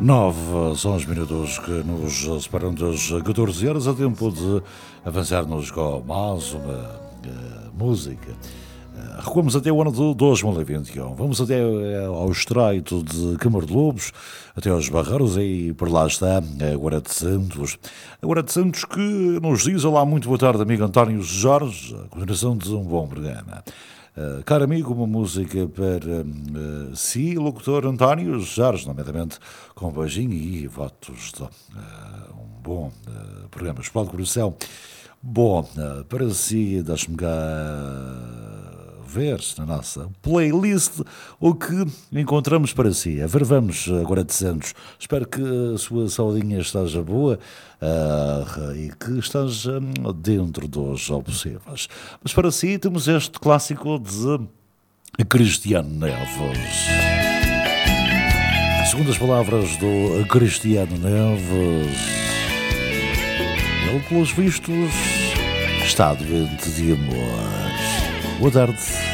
9 são os minutos que nos separam das 14 horas, a tempo de avançarmos com mais uma música. Recuamos até o ano de 2021. Vamos até ao Estreito de Câmara de Lobos, até aos Barreiros, e por lá está a Guarda de Santos. A Guarda de Santos que nos diz: olá, muito boa tarde, amigo António Jorge, a continuação de um bom programa. Caro amigo, uma música para si, locutor António Jorge, nomeadamente com um beijinho e votos de um bom programa. Explode de coração. Bom, para si, deixe-me cá ver na nossa playlist o que encontramos para si. A ver, vamos agora de Santos. Espero que a sua saudinha esteja boa e que esteja dentro dos possíveis. Mas para si temos este clássico de Cristiano Neves. Segundo as palavras do Cristiano Neves, ele, pelos vistos, está doente de amor. Boa tarde.